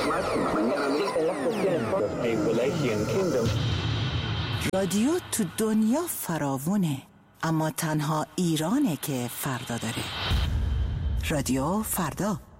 رادیو تو دنیا فراوونه، اما تنها ایرانه که فردا داره. رادیو فردا.